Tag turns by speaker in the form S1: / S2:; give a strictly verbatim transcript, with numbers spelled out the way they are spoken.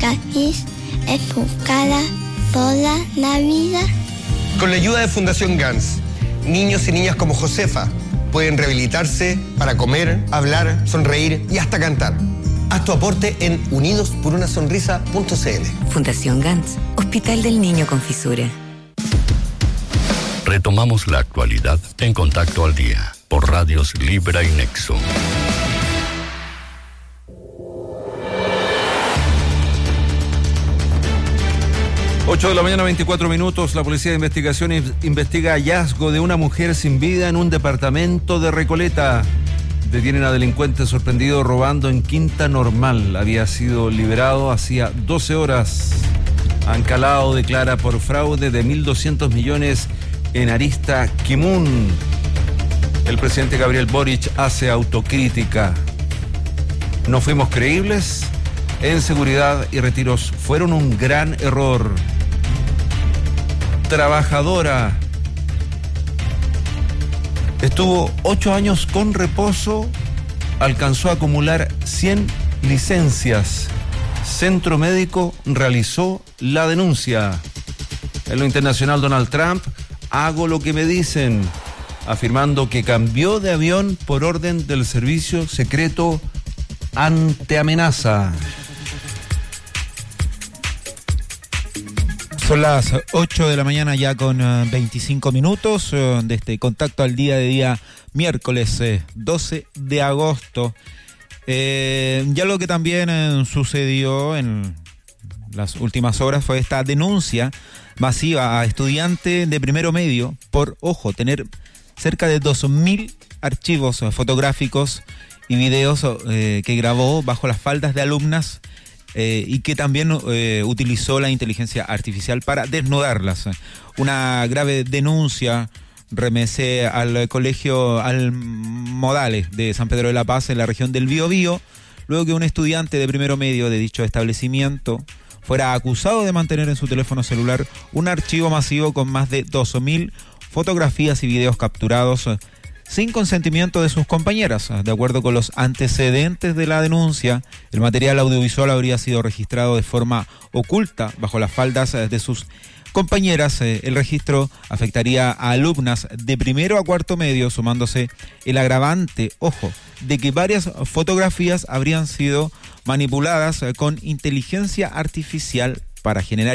S1: cicatriz en su cara toda la vida.
S2: Con la ayuda de Fundación Gans, niños y niñas como Josefa pueden rehabilitarse para comer, hablar, sonreír y hasta cantar. Haz tu aporte en unidos por una sonrisa punto c l.
S3: Fundación Gans, Hospital del Niño con Fisura.
S4: Retomamos la actualidad en Contacto al Día por Radios Libra y Nexo.
S5: ocho de la mañana, veinticuatro minutos. La Policía de Investigación investiga hallazgo de una mujer sin vida en un departamento de Recoleta. Detienen a delincuente sorprendido robando en Quinta Normal. Había sido liberado hacía doce horas. Ancalado declara por fraude de mil doscientos millones en Arista Kimun. El presidente Gabriel Boric hace autocrítica. No fuimos creíbles. En seguridad y retiros fueron un gran error. Trabajadora. Estuvo ocho años con reposo. Alcanzó a acumular cien licencias. Centro Médico realizó la denuncia. En lo internacional, Donald Trump, hago lo que me dicen, afirmando que cambió de avión por orden del servicio secreto ante amenaza.
S6: Son las ocho de la mañana ya con uh, veinticinco minutos uh, de este Contacto al Día de día miércoles eh, doce de agosto. Eh, ya lo que también eh, sucedió en las últimas horas fue esta denuncia masiva a estudiantes de primero medio por, ojo, tener cerca de dos mil archivos uh, fotográficos y videos eh, que grabó bajo las faldas de alumnas. Eh, y que también eh, utilizó la inteligencia artificial para desnudarlas. Una grave denuncia remece al colegio Almodales de San Pedro de la Paz en la región del Biobío, luego que un estudiante de primero medio de dicho establecimiento fuera acusado de mantener en su teléfono celular un archivo masivo con más de dos mil fotografías y videos capturados sin consentimiento de sus compañeras. De acuerdo con los antecedentes de la denuncia, el material audiovisual habría sido registrado de forma oculta bajo las faldas de sus compañeras. El registro afectaría a alumnas de primero a cuarto medio, sumándose el agravante, ojo, de que varias fotografías habrían sido manipuladas con inteligencia artificial para generar